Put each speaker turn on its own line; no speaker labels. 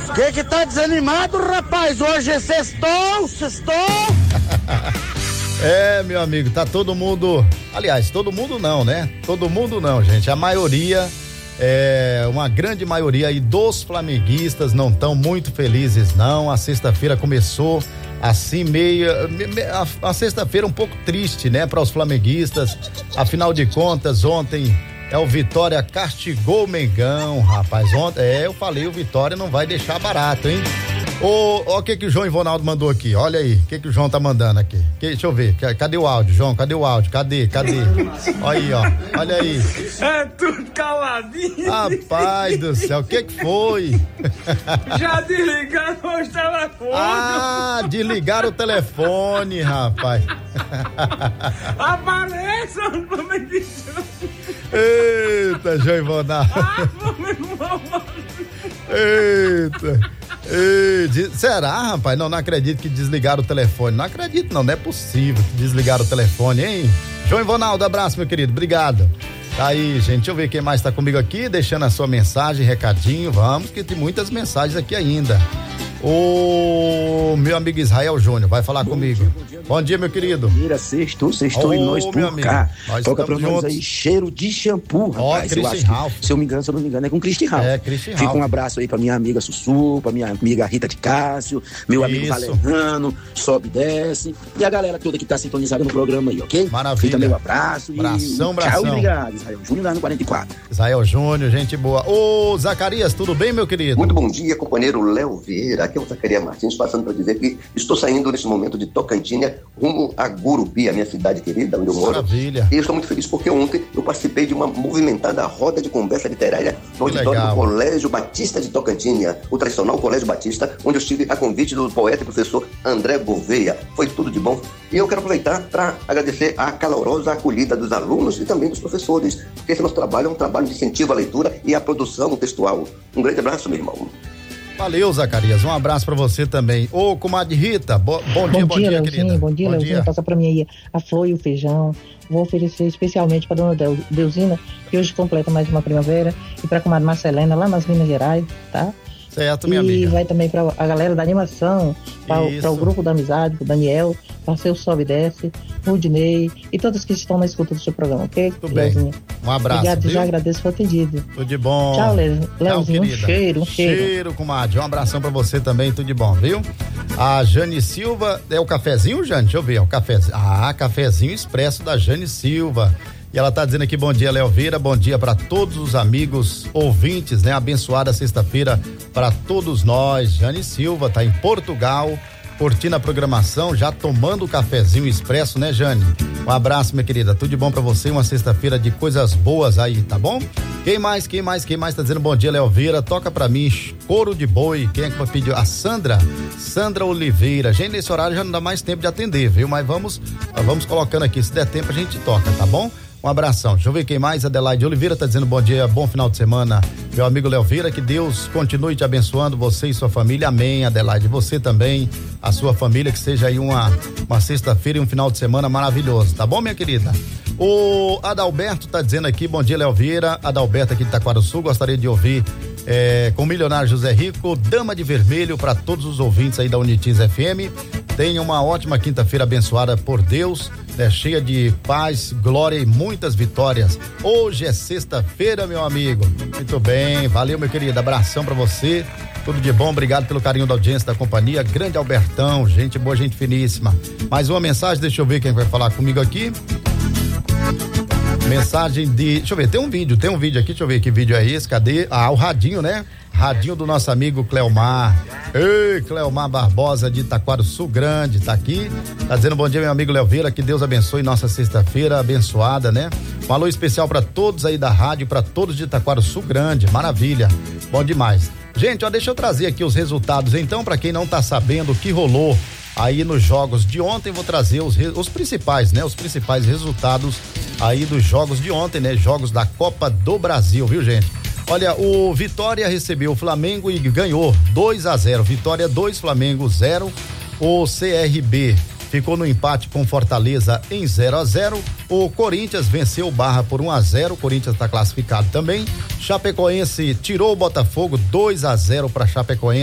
Que tá desanimado, rapaz? Hoje é sextou.
É, meu amigo, tá todo mundo, aliás, todo mundo não, né? Todo mundo não, gente, a maioria, uma grande maioria aí dos flamenguistas não estão muito felizes não, a sexta-feira começou assim a sexta-feira um pouco triste, né, para os flamenguistas, afinal de contas ontem o Vitória castigou o Mengão, rapaz, ontem, eu falei, o Vitória não vai deixar barato, hein? O que o João Ivonaldo mandou aqui? Olha aí, o que o João tá mandando aqui? Deixa eu ver, cadê o áudio, João? Cadê o áudio? Cadê? Olha aí, ó, olha aí.
É tudo caladinho.
Rapaz do céu, o que foi?
Já desligaram os telefones.
Ah, desligaram o telefone, rapaz.
Apareça, não me diz.
Eita, João Ivonaldo. Eita. Será, rapaz? Não acredito que desligaram o telefone. Não acredito, não é possível que desligaram o telefone, hein? João Ivonaldo, abraço, meu querido, obrigado. Tá aí, gente, deixa eu ver quem mais tá comigo aqui, deixando a sua mensagem, recadinho, vamos, que tem muitas mensagens aqui ainda. O meu amigo Israel Júnior vai falar comigo. Bom dia, meu querido.
Sextou e nós por cá. Toca pra nós aí, cheiro de shampoo, rapaz. Eu acho que, se eu não me engano, é com Cristi Ralph. Fica um abraço aí pra minha amiga Sussu, pra minha amiga Rita de Cássio, meu amigo Valeriano, sobe e desce, e a galera toda que tá sintonizada no programa aí, ok?
Maravilha.
Fica meu abraço e
bração.
Tchau e obrigado, Israel Júnior lá no 44.
Israel Júnior, gente boa. Ô, Zacarias, tudo bem, meu querido?
Muito bom dia, companheiro Léo Vieira. Aqui é o Zacarias Martins, passando para dizer que estou saindo nesse momento de Tocantinha rumo a Gurupi, a minha cidade querida, onde eu moro.
Maravilha.
E estou muito feliz porque ontem eu participei de uma movimentada roda de conversa literária no auditório do Colégio Batista de Tocantinha, o tradicional Colégio Batista, onde eu estive a convite do poeta e professor André Gouveia. Foi tudo de bom. E eu quero aproveitar para agradecer a calorosa acolhida dos alunos e também dos professores, porque esse nosso trabalho é um trabalho de incentivo à leitura e à produção textual. Um grande abraço, meu irmão.
Valeu, Zacarias, um abraço pra você também. Ô, comadre Rita, bom dia, querida.
Bom dia, Leozinho, passa pra mim aí a flor e o feijão. Vou oferecer especialmente pra dona Deusina, que hoje completa mais uma primavera, e pra comadre Marcelena, lá nas Minas Gerais, tá?
Certo, minha amiga.
E vai também pra a galera da animação, pra o grupo da amizade, pro Daniel, pra seu Sobe e Desce, Rudinei e todos que estão na escuta do seu programa, ok?
Tudo bem. Um abraço.
Obrigado,
viu?
Já agradeço o atendido.
Tudo de bom.
Tchau, Leozinho. Um cheiro.
Cheiro, comadre. Um abração pra você também, tudo de bom, viu? A Jane Silva, é o cafezinho, Jane? Deixa eu ver, é o cafezinho. Ah, cafezinho expresso da Jane Silva. E ela tá dizendo aqui, bom dia, Léo Vieira, bom dia para todos os amigos ouvintes, né? Abençoada sexta-feira para todos nós. Jane Silva tá em Portugal, curtindo a programação, já tomando o cafezinho expresso, né, Jane? Um abraço, minha querida, tudo de bom pra você, uma sexta-feira de coisas boas aí, tá bom? Quem mais tá dizendo bom dia, Léo Vieira, toca pra mim, Couro de Boi, quem é que vai pedir? A Sandra Oliveira. Gente, nesse horário já não dá mais tempo de atender, viu? Mas vamos colocando aqui, se der tempo a gente toca, tá bom? Um abração. Deixa eu ver quem mais. Adelaide Oliveira tá dizendo bom dia, bom final de semana. Meu amigo Léo Vieira, que Deus continue te abençoando, você e sua família. Amém, Adelaide. Você também, a sua família, que seja aí uma sexta-feira e um final de semana maravilhoso. Tá bom, minha querida? O Adalberto tá dizendo aqui, bom dia, Léo Vieira. Adalberto aqui de Taquaraçu, gostaria de ouvir com o milionário José Rico, Dama de Vermelho, para todos os ouvintes aí da Unitiz FM. Tenha uma ótima quinta-feira abençoada por Deus, né? Cheia de paz, glória e muitas vitórias. Hoje é sexta-feira, meu amigo. Muito bem, valeu, meu querido. Abração pra você. Tudo de bom, obrigado pelo carinho da audiência da companhia. Grande Albertão, gente boa, gente finíssima. Mais uma mensagem, deixa eu ver quem vai falar comigo aqui. Mensagem de, deixa eu ver, tem um vídeo aqui, deixa eu ver que vídeo é esse, cadê? Ah, o radinho, né? Radinho do nosso amigo Cleomar. Ei, Cleomar Barbosa de Taquaraçu Grande, tá aqui. Tá dizendo bom dia, meu amigo Léo Vieira, que Deus abençoe nossa sexta-feira abençoada, né? Um alô especial pra todos aí da rádio, pra todos de Taquaraçu Grande, maravilha, bom demais. Gente, ó, deixa eu trazer aqui os resultados, então, pra quem não tá sabendo o que rolou aí nos jogos de ontem, vou trazer os principais, né? Os principais resultados aí dos jogos de ontem, né? Jogos da Copa do Brasil, viu, gente? Olha, o Vitória recebeu o Flamengo e ganhou 2-0. Vitória 2, Flamengo 0. O CRB ficou no empate com Fortaleza em 0-0. O Corinthians venceu o Barra por 1-0. O Corinthians está classificado também. Chapecoense tirou o Botafogo 2-0 para Chapecoense.